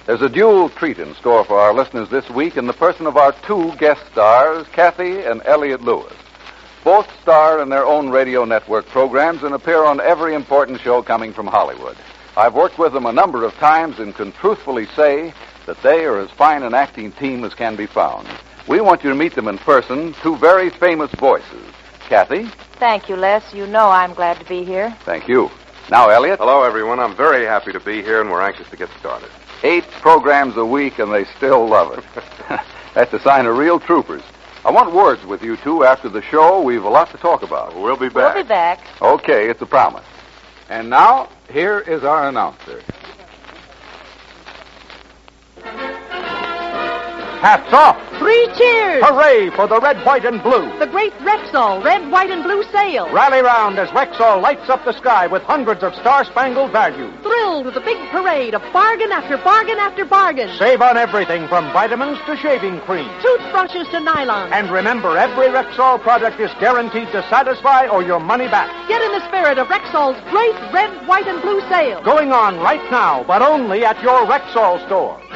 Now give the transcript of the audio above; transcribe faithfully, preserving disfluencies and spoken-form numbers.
There's a dual treat in store for our listeners this week in the person of our two guest stars, Kathy and Elliot Lewis. Both star in their own radio network programs and appear on every important show coming from Hollywood. I've worked with them a number of times and can truthfully say that they are as fine an acting team as can be found. We want you to meet them in person, two very famous voices. Kathy? Thank you, Les. You know I'm glad to be here. Thank you. Now, Elliot? Hello, everyone. I'm very happy to be here, and we're anxious to get started. Eight programs a week, and they still love it. That's a sign of real troopers. I want words with you two after the show. We've a lot to talk about. We'll be back. We'll be back. Okay, it's a promise. And now, here is our announcer. Hats off! Three cheers! Hooray for the red, white, and blue! The great Rexall red, white, and blue sale. Rally round as Rexall lights up the sky with hundreds of star-spangled values. Thrilled with the big parade of bargain after bargain after bargain. Save on everything from vitamins to shaving cream. Toothbrushes to nylon. And remember, every Rexall product is guaranteed to satisfy or your money back. Get in the spirit of Rexall's great red, white, and blue sale. Going on right now, but only at your Rexall store.